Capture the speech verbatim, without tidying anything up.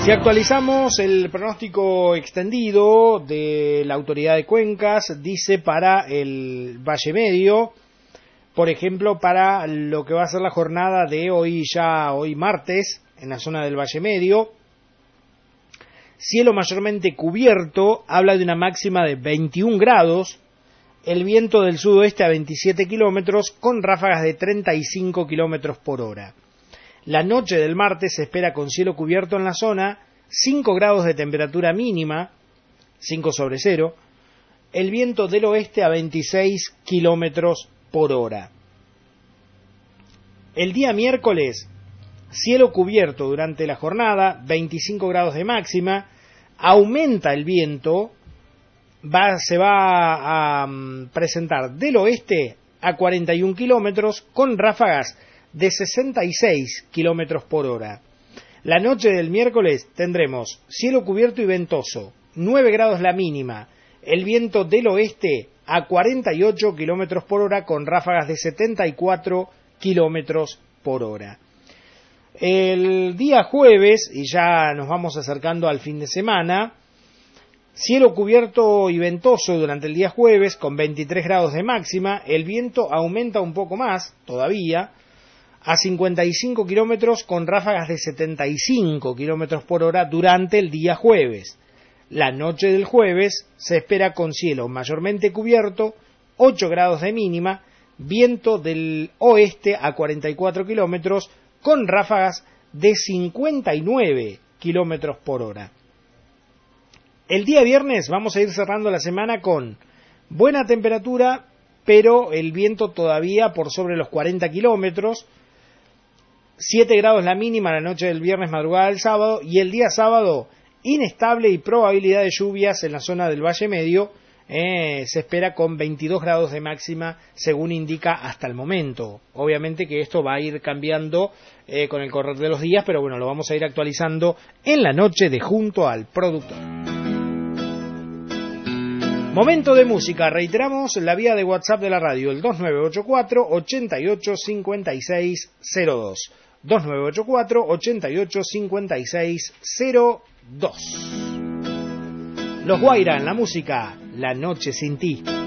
Si actualizamos el pronóstico extendido de la Autoridad de Cuencas, dice para el Valle Medio, por ejemplo, para lo que va a ser la jornada de hoy, ya hoy martes, en la zona del Valle Medio, cielo mayormente cubierto, habla de una máxima de veintiún grados, el viento del sudoeste a veintisiete kilómetros, con ráfagas de treinta y cinco kilómetros por hora. La noche del martes se espera con cielo cubierto en la zona, cinco grados de temperatura mínima, cinco sobre cero, el viento del oeste a veintiséis kilómetros por hora. El día miércoles, cielo cubierto durante la jornada, veinticinco grados de máxima, aumenta el viento, va, se va a um, presentar del oeste a cuarenta y un kilómetros, con ráfagas de sesenta y seis kilómetros por hora. La noche del miércoles tendremos cielo cubierto y ventoso, nueve grados la mínima, el viento del oeste a cuarenta y ocho kilómetros por hora, con ráfagas de setenta y cuatro kilómetros por hora. El día jueves, y ya nos vamos acercando al fin de semana, cielo cubierto y ventoso durante el día jueves, con veintitrés grados de máxima, el viento aumenta un poco más todavía, a cincuenta y cinco kilómetros, con ráfagas de setenta y cinco kilómetros por hora durante el día jueves. La noche del jueves se espera con cielo mayormente cubierto, ocho grados de mínima, viento del oeste a cuarenta y cuatro kilómetros, con ráfagas de cincuenta y nueve kilómetros por hora. El día viernes vamos a ir cerrando la semana con buena temperatura, pero el viento todavía por sobre los cuarenta kilómetros, siete grados la mínima la noche del viernes, madrugada del sábado, y el día sábado inestable y probabilidad de lluvias en la zona del Valle Medio, eh, se espera con veintidós grados de máxima según indica hasta el momento. Obviamente que esto va a ir cambiando eh, con el correr de los días, pero bueno, lo vamos a ir actualizando en la noche de Junto al Productor. Momento de música, reiteramos la vía de WhatsApp de la radio, el dos nueve ocho cuatro, ocho ocho cinco seis cero dos. dos nueve ocho cuatro, ocho ocho cinco seis cero dos. Los Guaira en la música, La Noche Sin Ti.